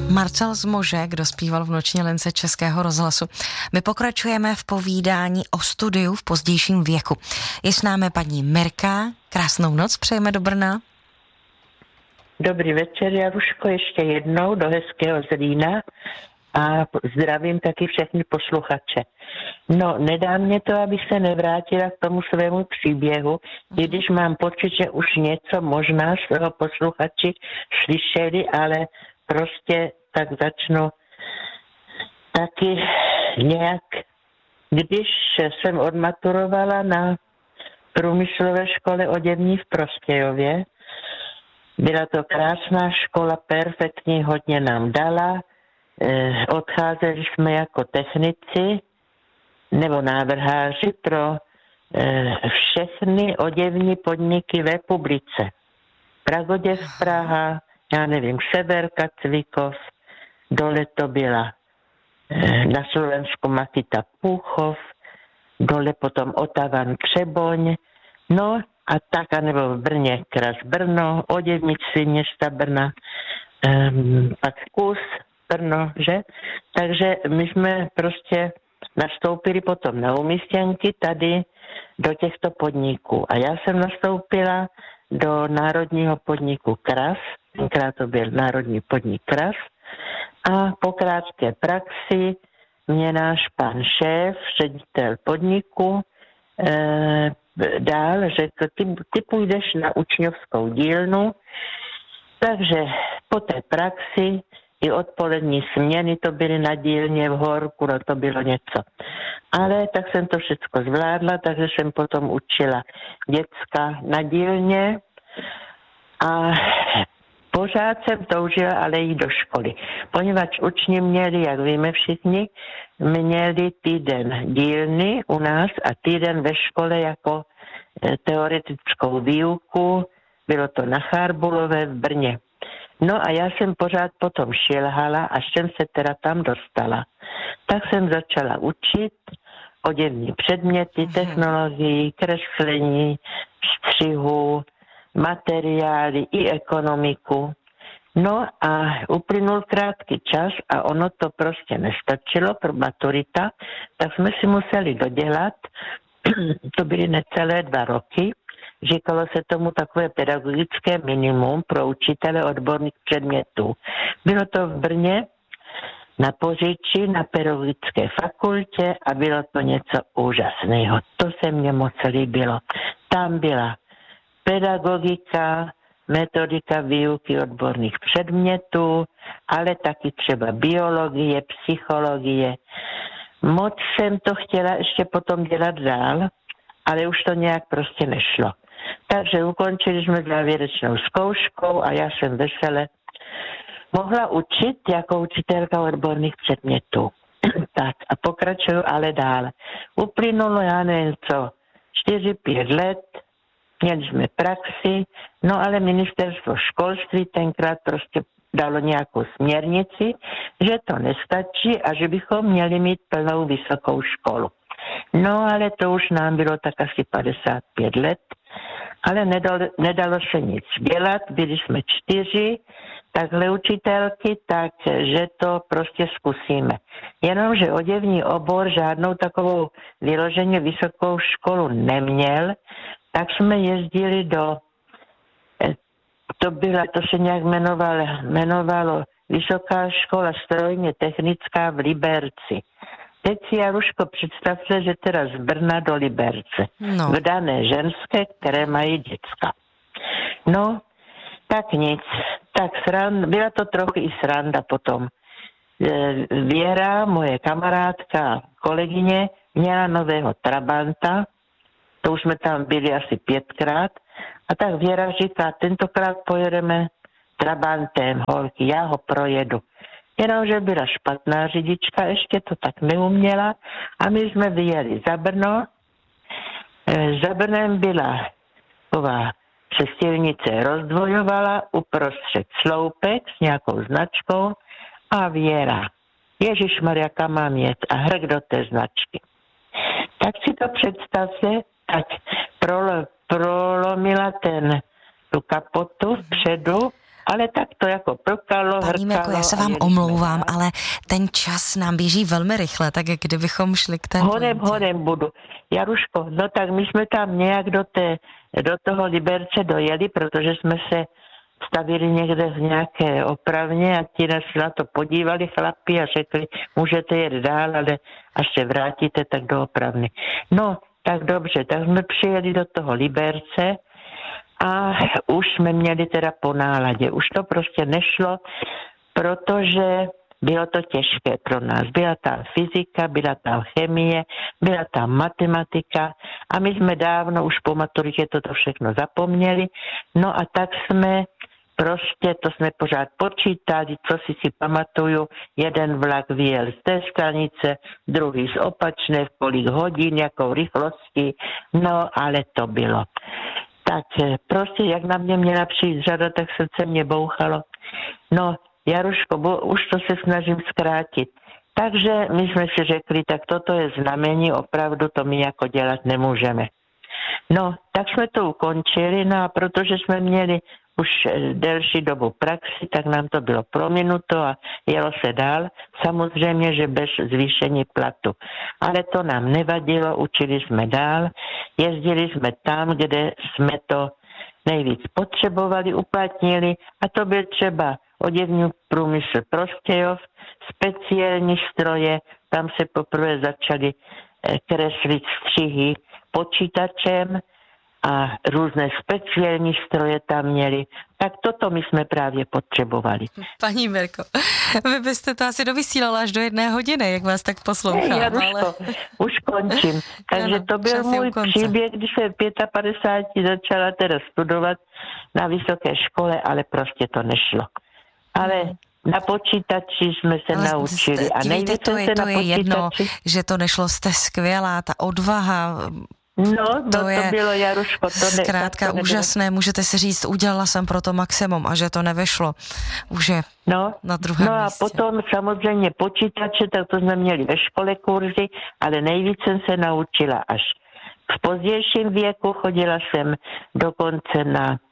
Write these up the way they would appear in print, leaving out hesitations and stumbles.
Marcel Zmožek, kdo zpíval v Noční lince Českého rozhlasu. My pokračujeme v povídání o studiu v pozdějším věku. Je s námi paní Mirka. Krásnou noc přejeme do Brna. Dobrý večer, Jaruško, ještě jednou do hezkého Zlína a zdravím taky všechny posluchače. No, nedá mě to, abych se nevrátila k tomu svému příběhu, i když mám pocit, že už něco možná z toho posluchači slyšeli, ale prostě tak začnu taky nějak, když jsem odmaturovala na průmyslové škole oděvní v Prostějově. Byla to krásná škola, perfektní, hodně nám dala. Odcházeli jsme jako technici nebo návrháři pro všechny oděvní podniky v republice. Pragoděv, Praha, já nevím, Severka, Cvikov, dole to byla na Slovensku Makita Púchov, dole potom Otavan Třeboň, no a tak, anebo v Brně Kras Brno, oděvnici města Brna, pak Kus Brno, že? Takže my jsme prostě nastoupili potom na umístěnky tady do těchto podniků. A já jsem nastoupila do národního podniku Kras, tenkrát to byl národní podnik Kras, a po krátké praxi mě náš pan šéf, ředitel podniku, dál řekl, ty půjdeš na učňovskou dílnu, takže po té praxi i odpolední směny to byly na dílně v Horku, no to bylo něco. Ale tak jsem to všechno zvládla, takže jsem potom učila děcka na dílně a pořád jsem toužila ale jít do školy, poněvadž učni měli, jak víme všichni, měli týden dílny u nás a týden ve škole jako teoretickou výuku, bylo to na Charbulové v Brně. No a já jsem pořád potom šilhala, až jsem se teda tam dostala. Tak jsem začala učit oděvní předměty, technologii, kreslení, střihu, materiály i ekonomiku. No a uplynul krátký čas a ono to prostě nestačilo pro maturita, tak jsme si museli dodělat, to byly necelé 2 roky, říkalo se tomu takové pedagogické minimum pro učitele odborných předmětů. Bylo to v Brně na Poříči, na pedagogické fakultě a bylo to něco úžasného. To se mně moc líbilo. Tam byla pedagogika, metodika výuky odborných předmětů, ale taky třeba biologie, psychologie. Moc jsem to chtěla ještě potom dělat dál, ale už to nějak prostě nešlo. Takže ukončili jsme závěrečnou zkouškou a já jsem vesele mohla učit jako učitelka odborných předmětů. Tak a pokračuju ale dál. Uplynulo, já nevím co, 4-5 let, měli jsme praxi, no ale ministerstvo školství tenkrát prostě dalo nějakou směrnici, že to nestačí a že bychom měli mít plnou vysokou školu. No ale to už nám bylo tak asi 55 let, ale nedalo se nic dělat, byli jsme 4 takhle učitelky, takže to prostě zkusíme. Jenomže oděvní obor žádnou takovou vyloženě vysokou školu neměl, tak jsme jezdili to se nějak jmenovalo Vysoká škola strojně technická v Liberci. Teď si, Jaruško, představte, že teda z Brna do Liberce. No. Vdané ženské, které mají děcka. No, tak nic. Tak byla to trochu i sranda potom. Věra, moje kamarádka, kolegyně, měla nového Trabanta. To už jsme tam byli asi 5krát. A tak Věra říká, tentokrát pojedeme Trabantem, holky, já ho projedu. Jenomže byla špatná řidička, ještě to tak neuměla a my jsme vyjeli za Brno. Za Brnem byla taková se silnice rozdvojovala, uprostřed sloupek s nějakou značkou a Věra. Ježišmarja, kam mám jet a hrk do té značky. Tak si to představte, tak prolomila tu kapotu vpředu, ale tak to jako prokalo, Paní Mirko, já se vám omlouvám, ale ten čas nám běží velmi rychle, tak kdybychom šli k té Honem budu. Jaruško, no tak my jsme tam nějak do toho Liberce dojeli, protože jsme se stavili někde v nějaké opravně a ti nás na to podívali chlapi a řekli, můžete jet dál, ale až se vrátíte, tak do opravny. No, tak dobře, tak jsme přijeli do toho Liberce a už jsme měli teda po náladě. Už to prostě nešlo, protože bylo to těžké pro nás. Byla tam fyzika, byla tam chemie, byla tam matematika a my jsme dávno už po maturitě toto všechno zapomněli. No a tak jsme prostě, to jsme pořád počítali, co si pamatuju, jeden vlak vyjel z té stanice, druhý z opačné, v kolik hodin, jakou rychlostí, no ale to bylo. Tak prostě, jak na mě měla přijít řada, tak srdce mě bouchalo. No, Jaruško, už to se snažím zkrátit. Takže my jsme si řekli, tak toto je znamení, opravdu to my jako dělat nemůžeme. No, tak jsme to ukončili, no a protože jsme měli už delší dobu praxi, tak nám to bylo prominuto a jelo se dál. Samozřejmě, že bez zvýšení platu. Ale to nám nevadilo, učili jsme dál, jezdili jsme tam, kde jsme to nejvíc potřebovali, uplatnili a to byl třeba oděvní průmysl Prostějov, speciální stroje, tam se poprvé začaly kreslit střihy počítačem a různé speciální stroje tam měli. Tak toto my jsme právě potřebovali. Paní Mirko, vy byste to asi dovysílala až do 1 hodiny, jak vás tak poslouchám. Jaruško, už končím. Takže to byl můj příběh, když jsem v 55 začala teda studovat na vysoké škole, ale prostě to nešlo. Ale na počítači jsme se naučili. A nejvíc to je jedno, že to nešlo, jste skvělá, ta odvaha. No, to bylo, Jaruško. Zkrátka úžasné, můžete si říct, udělala jsem pro to maximum a že to nevešlo. Už je na druhém místě. A potom samozřejmě počítače, tak to jsme měli ve škole kurzy, ale nejvíc jsem se naučila až v pozdějším věku. Chodila jsem dokonce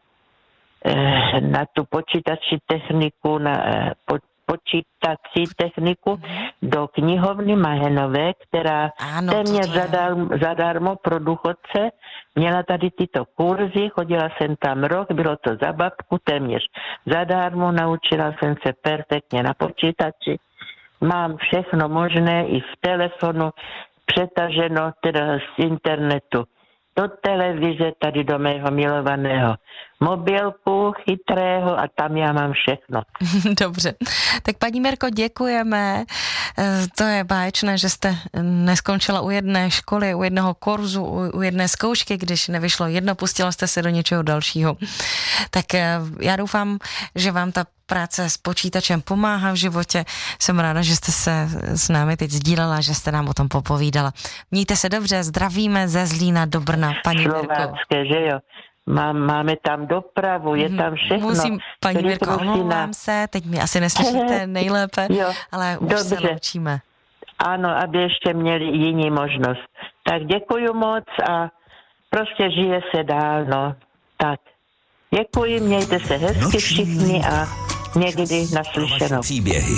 na tu počítací techniku, počítací techniku do knihovny Mahenové, která téměř zadarmo pro důchodce měla tady tyto kurzy, chodila jsem tam rok, bylo to za babku, téměř zadarmo, naučila jsem se perfektně na počítači. Mám všechno možné i v telefonu, přetaženo teda z internetu do televize, tady do mého milovaného mobilku chytrého a tam já mám všechno. Dobře. Tak paní Mirko, děkujeme. To je báječné, že jste neskončila u jedné školy, u jednoho kurzu, u jedné zkoušky, když nevyšlo jedno, pustila jste se do něčeho dalšího. Tak já doufám, že vám ta práce s počítačem pomáhá v životě. Jsem ráda, že jste se s námi teď sdílela, že jste nám o tom popovídala. Mějte se dobře, zdravíme ze Zlína do Brna, paní Mirko. Slovácké, že jo? Máme tam dopravu, je tam všechno. Musím, paní Mirko, omlouvám se, teď mi asi neslyšíte nejlépe, ale už se loučíme. Ano, aby ještě měli jiní možnost. Tak děkuju moc a prostě žije se dál, no. Tak, děkuji, mějte se hezky všichni a někdy naslyšenou. Příběhy.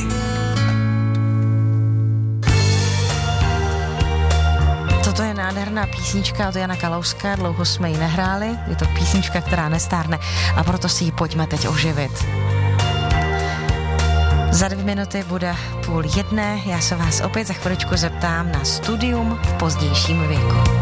Toto je nádherná písnička od Jana Kalouska, dlouho jsme ji nehráli, je to písnička, která nestárne a proto si ji pojďme teď oživit. Za 2 minuty bude 12:30, já se vás opět za chviličku zeptám na studium v pozdějším věku.